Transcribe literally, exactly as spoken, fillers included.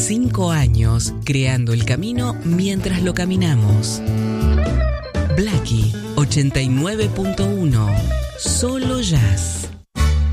Cinco años creando el camino mientras lo caminamos. Blackie ochenta y nueve punto uno. Solo jazz.